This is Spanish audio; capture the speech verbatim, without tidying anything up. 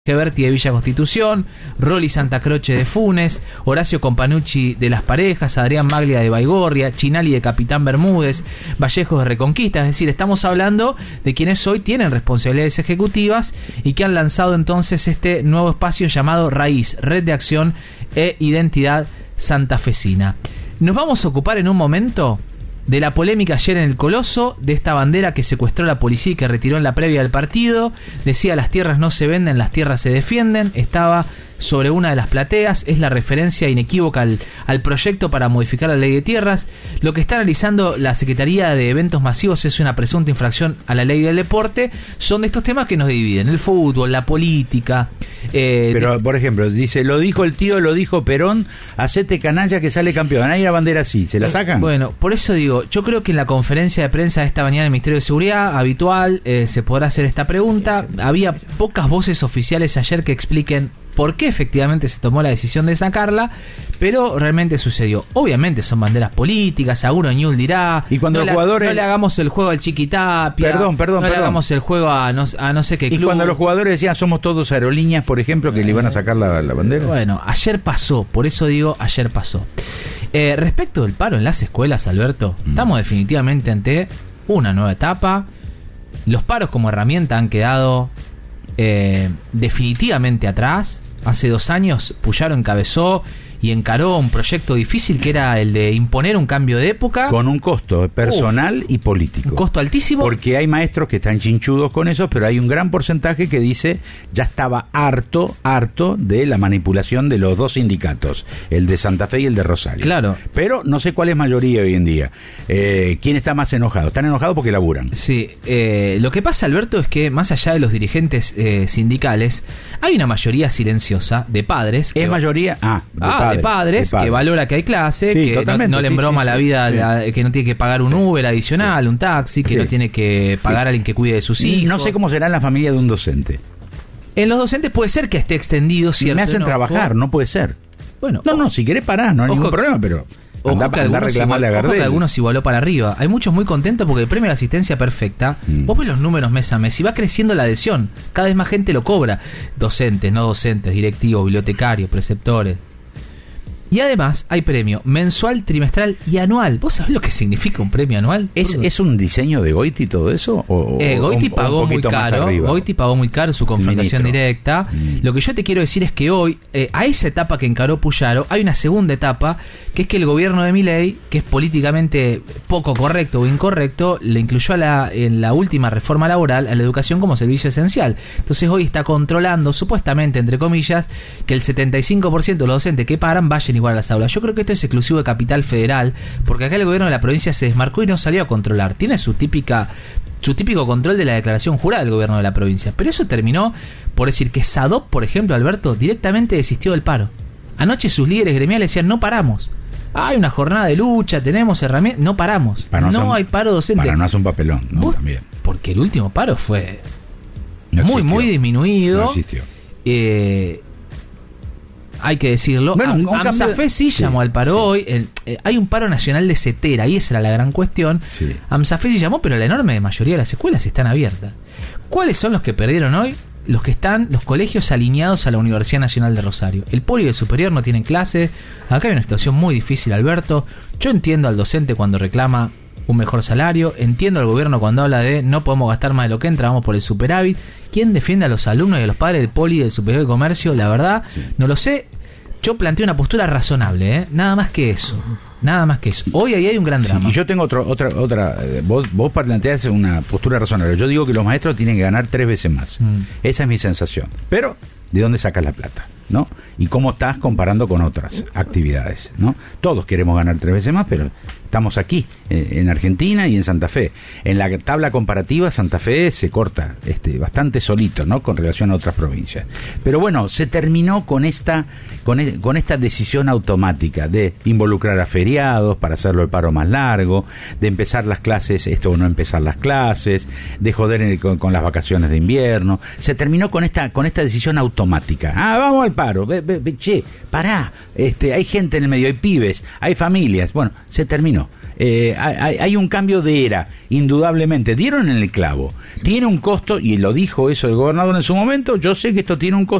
Geberti de Villa Constitución, Roli Santa Croce de Funes, Horacio Companucci de Las Parejas, Adrián Maglia de Baigorria, Chinali de Capitán Bermúdez, Vallejos de Reconquista. Es decir, estamos hablando de quienes hoy tienen responsabilidades ejecutivas y que han lanzado entonces este nuevo espacio llamado Raíz, Red de Acción e Identidad Santafesina. Nos vamos a ocupar en un momento de la polémica ayer en el Coloso, de esta bandera que secuestró la policía y que retiró en la previa del partido. Decía: las tierras no se venden, las tierras se defienden. Estaba sobre una de las plateas. Es la referencia inequívoca al, al proyecto para modificar la ley de tierras. Lo que está analizando la Secretaría de Eventos Masivos es una presunta infracción a la ley del deporte. Son de estos temas que nos dividen: el fútbol, la política. Eh, Pero, de... por ejemplo, dice, lo dijo el tío, lo dijo Perón, hacete canalla que sale campeón. Ahí la bandera sí, ¿se la sacan? Bueno, por eso digo, yo creo que en la conferencia de prensa de esta mañana del Ministerio de Seguridad, habitual, eh, se podrá hacer esta pregunta. Había pocas voces oficiales ayer que expliquen por qué efectivamente se tomó la decisión de sacarla, pero realmente sucedió. Obviamente son banderas políticas, Aguro Ñul dirá, y cuando no, los le, jugadores... no le hagamos el juego al Chiquitapia, perdón, perdón, no perdón. le hagamos el juego a no, a no sé qué y club. cuando los jugadores decían somos todos aerolíneas, por ejemplo, que le iban a sacar la, la bandera. Bueno, ayer pasó, por eso digo, ayer pasó. Eh, respecto del paro en las escuelas, Alberto, mm. estamos definitivamente ante una nueva etapa. Los paros como herramienta han quedado eh, definitivamente atrás. Hace dos años Puyaro encabezó y encaró un proyecto difícil que era el de imponer un cambio de época. Con un costo personal Uf, y político. Un costo altísimo. Porque hay maestros que están chinchudos con eso, pero hay un gran porcentaje que dice ya estaba harto, harto de la manipulación de los dos sindicatos, el de Santa Fe y el de Rosario. Claro. Pero no sé cuál es mayoría hoy en día. Eh, ¿Quién está más enojado? Están enojados porque laburan. Sí. Eh, lo que pasa, Alberto, es que más allá de los dirigentes eh, sindicales, hay una mayoría silenciosa de padres. ¿Es mayoría? Ah, de ah, padres. De padres, de padres, que valora que hay clase, sí, que no, no le embroma sí, sí, la vida, sí. la, que no tiene que pagar un sí, Uber adicional, sí. un taxi, que sí. no tiene que pagar sí. a alguien que cuide de sus hijos. No sé cómo será en la familia de un docente. En los docentes puede ser que esté extendido cierto Me hacen enojo. trabajar, no puede ser. Bueno, no, no, si querés parás, no hay ojo, ningún problema, pero... Ojo que, algunos igual, a ojo que algunos igualó para arriba. Hay muchos muy contentos porque el premio de la asistencia perfecta, mm. vos ves los números mes a mes y va creciendo la adhesión. Cada vez más gente lo cobra. Docentes, no docentes, directivos, bibliotecarios, preceptores. Y además hay premio mensual, trimestral y anual. ¿Vos sabés lo que significa un premio anual? ¿Es, ¿es un diseño de Goiti todo eso? ¿O, eh, Goiti o, pagó o muy caro. Goiti pagó muy caro su confrontación directa. Mm. Lo que yo te quiero decir es que hoy, eh, a esa etapa que encaró Puyaro, hay una segunda etapa, que es que el gobierno de Milei, que es políticamente poco correcto o incorrecto, le incluyó a la, en la última reforma laboral a la educación como servicio esencial. Entonces hoy está controlando, supuestamente, entre comillas, que el setenta y cinco por ciento de los docentes que paran vayan igual a las aulas. Yo creo que esto es exclusivo de Capital Federal, porque acá el gobierno de la provincia se desmarcó y no salió a controlar. Tiene su típica su típico control de la declaración jurada del gobierno de la provincia. Pero eso terminó por decir que SADOP, por ejemplo, Alberto, directamente desistió del paro. Anoche sus líderes gremiales decían: no paramos. Hay una jornada de lucha, tenemos herramientas, no paramos. Para no, no son, hay paro docente. Para no hacer un papelón, ¿no? También. Porque el último paro fue no muy, muy disminuido. No existió. Eh, hay que decirlo. Bueno, Am, AMSAFE sí, sí llamó al paro sí. hoy. El, eh, hay un paro nacional de CETERA y esa era la gran cuestión. Sí. AMSAFE sí llamó, pero la enorme mayoría de las escuelas están abiertas. ¿Cuáles son los que perdieron hoy? Los que están, los colegios alineados a la Universidad Nacional de Rosario. El poli y el superior no tienen clases. Acá hay una situación muy difícil, Alberto. Yo entiendo al docente cuando reclama un mejor salario, entiendo al gobierno cuando habla de no podemos gastar más de lo que entra, vamos por el superávit. ¿Quién defiende a los alumnos y a los padres del poli y del superior de comercio? La verdad, sí. no lo sé. Yo planteo una postura razonable, ¿eh? Nada más que eso. Nada más que eso. Hoy ahí hay un gran drama. Sí, y yo tengo otro, otra, otra. Eh, vos, vos planteás una postura razonable. Yo digo que los maestros tienen que ganar tres veces más. Mm. Esa es mi sensación. Pero, ¿de dónde sacas la plata? ¿No? Y cómo estás comparando con otras actividades, ¿no? Todos queremos ganar tres veces más, pero estamos aquí, eh, en Argentina y en Santa Fe. En la tabla comparativa, Santa Fe se corta este, bastante solito, ¿no? Con relación a otras provincias. Pero bueno, se terminó con esta, con, e, con esta decisión automática de involucrar a feriados para hacerlo el paro más largo, de empezar las clases, esto o no empezar las clases, de joder en el, con, con las vacaciones de invierno. Se terminó con esta, con esta decisión automática. Ah, vamos al paro. Ve, ve, che, pará. Este, hay gente en el medio, hay pibes, hay familias. Bueno, se terminó. eh, hay, hay un cambio de era, indudablemente. Dieron en el clavo. Tiene un costo, y lo dijo eso el gobernador en su momento, yo sé que esto tiene un costo